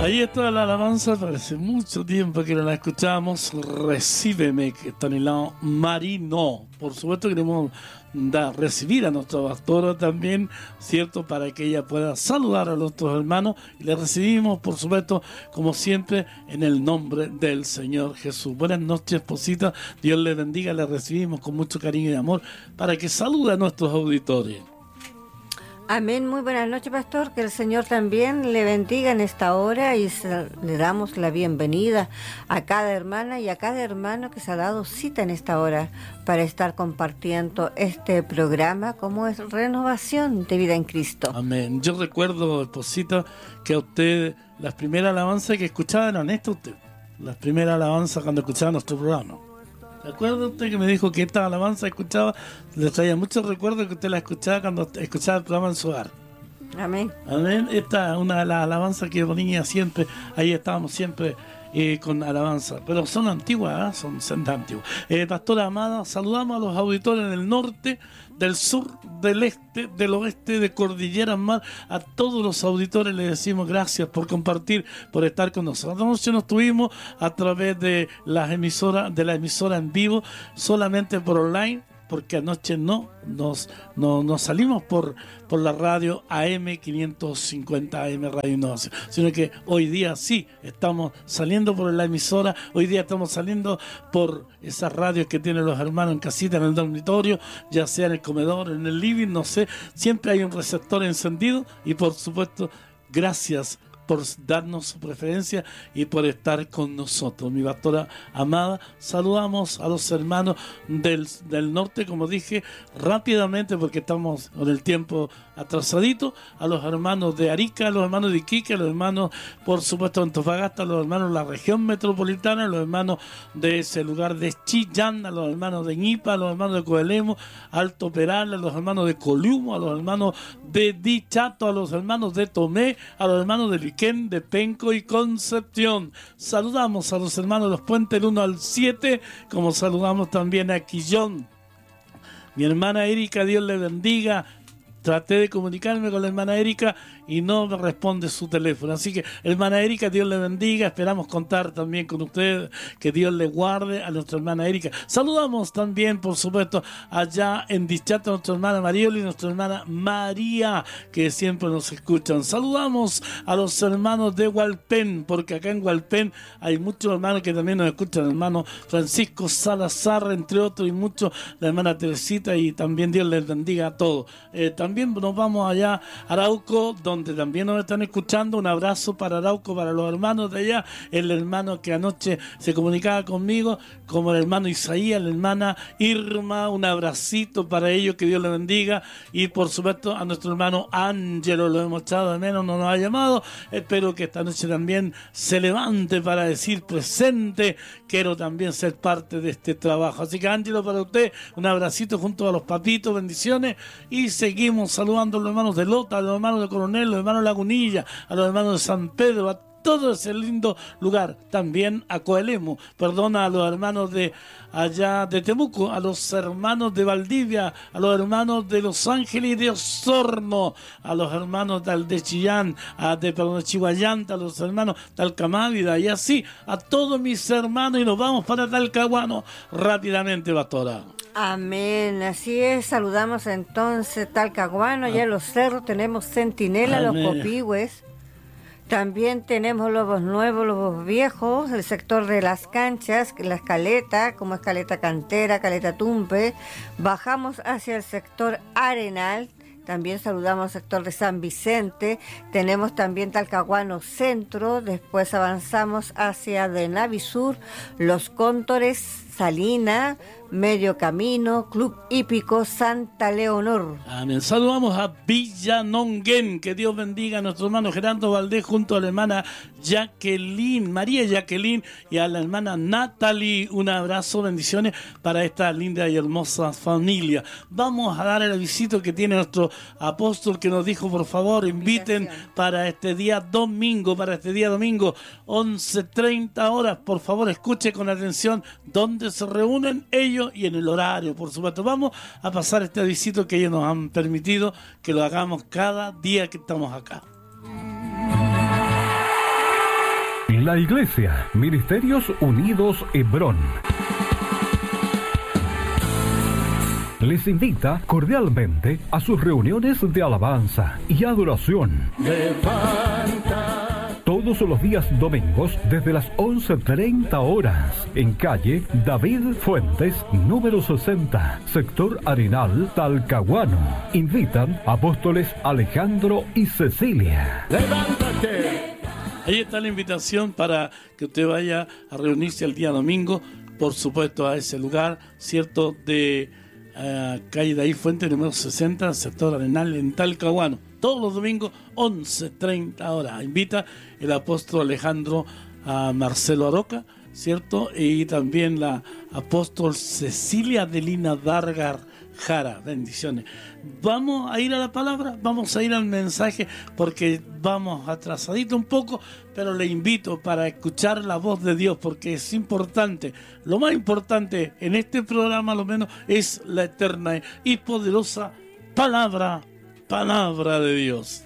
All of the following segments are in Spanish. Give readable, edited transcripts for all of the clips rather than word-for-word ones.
Ahí está la alabanza, parece mucho tiempo que no la escuchábamos. Recíbeme, que está en el lado marino. Por supuesto queremos recibir a nuestra pastora también, ¿cierto? Para que ella pueda saludar a nuestros hermanos. Y le recibimos, por supuesto, como siempre, en el nombre del Señor Jesús. Buenas noches, esposita. Dios le bendiga. Le recibimos con mucho cariño y amor para que salude a nuestros auditores. Amén, muy buenas noches, pastor, que el Señor también le bendiga en esta hora y le damos la bienvenida a cada hermana y a cada hermano que se ha dado cita en esta hora para estar compartiendo este programa como es Renovación de Vida en Cristo. Amén. Yo recuerdo, esposita, que a usted las primeras alabanzas que escuchaba eran estas, usted. Las primeras alabanzas cuando escuchaba nuestro programa. ¿Recuerda usted que me dijo que esta alabanza escuchaba? Le traía muchos recuerdos que usted la escuchaba cuando escuchaba el programa en su hogar. Amén. Amén. Esta es una de las alabanzas que ponía siempre. Ahí estábamos siempre con alabanza. Pero son antiguas, ¿eh? Son antiguas. Pastora amada, saludamos a los auditores del norte, del sur, del este, del oeste, de Cordillera Mar. A todos los auditores les decimos gracias por compartir, por estar con nosotros. Anoche nos tuvimos a través de la emisora en vivo, solamente por online, porque anoche no salimos por la radio AM 550 AM Radio Innovación, sino que hoy día sí estamos saliendo por la emisora, hoy día estamos saliendo por esas radios que tienen los hermanos en casita, en el dormitorio, ya sea en el comedor, en el living, no sé, siempre hay un receptor encendido y por supuesto, gracias por darnos su preferencia y por estar con nosotros. Mi pastora amada, saludamos a los hermanos del norte, como dije, rápidamente porque estamos con el tiempo atrasadito, a los hermanos de Arica, a los hermanos de Iquique, a los hermanos, por supuesto, de Antofagasta, a los hermanos de la región metropolitana, a los hermanos de ese lugar de Chillán, a los hermanos de Ñipa, a los hermanos de Coelemo, Alto Peral, a los hermanos de Columo, a los hermanos de Dichato, a los hermanos de Tomé, a los hermanos de Liquén, de Penco y Concepción. Saludamos a los hermanos de los puentes del 1 al 7, como saludamos también a Quillón. Mi hermana Erika, Dios le bendiga. Traté de comunicarme con la hermana Erika y no me responde su teléfono. Así que, hermana Erika, Dios le bendiga. Esperamos contar también con usted. Que Dios le guarde a nuestra hermana Erika. Saludamos también, por supuesto, allá en Dichato a nuestra hermana Marioli y nuestra hermana María, que siempre nos escuchan. Saludamos a los hermanos de Hualpén, porque acá en Hualpén hay muchos hermanos que también nos escuchan. El hermano Francisco Salazar, entre otros, y muchos, la hermana Teresita, y también Dios les bendiga a todos. También nos vamos allá a Arauco, donde también nos están escuchando. Un abrazo para Arauco, para los hermanos de allá, el hermano que anoche se comunicaba conmigo, como el hermano Isaías, la hermana Irma, un abracito para ellos, que Dios les bendiga. Y por supuesto a nuestro hermano Ángelo, lo hemos echado de menos, no nos ha llamado. Espero que esta noche también se levante para decir presente, quiero también ser parte de este trabajo. Así que Ángelo, para usted, un abracito junto a los papitos, bendiciones, y seguimos saludando a los hermanos de Lota, a los hermanos de Coronel, a los hermanos de Lagunilla, a los hermanos de San Pedro, a todo ese lindo lugar, también a Coelemo, a los hermanos de allá de Temuco, a los hermanos de Valdivia, a los hermanos de Los Ángeles y de Osorno, a los hermanos de Chillán, de Chihuayanta, a los hermanos de Talcamávida, y así a todos mis hermanos, y nos vamos para Talcahuano rápidamente, pastora. Amén, así es. Saludamos entonces Talcahuano, allá en los cerros tenemos Centinela, Amén. Los Copihue. También tenemos Lobos Nuevos, Lobos Viejos, el sector de las canchas, la Escaleta, como Escaleta Cantera, Caleta Tumpe. Bajamos hacia el sector Arenal. También saludamos al sector de San Vicente, tenemos también Talcahuano Centro, después avanzamos hacia de Navisur, Los Cóntores, Salina, Medio Camino, Club Hípico Santa Leonor. Amén. Saludamos a Villanonguén, que Dios bendiga a nuestro hermano Gerardo Valdés junto a la hermana Jacqueline, María Jacqueline, y a la hermana Natalie. Un abrazo, bendiciones para esta linda y hermosa familia. Vamos a dar el avisito que tiene nuestro apóstol, que nos dijo, por favor, inviten para este día domingo, 11:30 horas. Por favor, escuche con atención dónde se reúnen ellos y en el horario, por supuesto. Vamos a pasar este avisito que ellos nos han permitido que lo hagamos cada día que estamos acá. La Iglesia, Ministerios Unidos Hebrón, les invita cordialmente a sus reuniones de alabanza y adoración. Todos los días domingos desde las 11:30 horas en calle David Fuentes, número 60, sector Arenal, Talcahuano. Invitan apóstoles Alejandro y Cecilia. ¡Levántate! Ahí está la invitación para que usted vaya a reunirse el día domingo, por supuesto a ese lugar, ¿cierto? De calle David Fuentes, número 60, sector Arenal, en Talcahuano. Todos los domingos, 11:30 horas. Invita el apóstol Alejandro a Marcelo Aroca, ¿cierto? Y también la apóstol Cecilia Adelina Dargar Jara. Bendiciones. Vamos a ir a la palabra, vamos a ir al mensaje, porque vamos atrasadito un poco, pero le invito para escuchar la voz de Dios, porque es importante. Lo más importante en este programa, lo menos, es la eterna y poderosa palabra de Dios.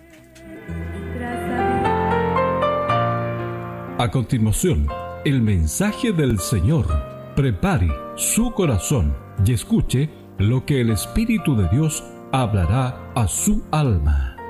A continuación, el mensaje del Señor. Prepare su corazón y escuche lo que el Espíritu de Dios hablará a su alma.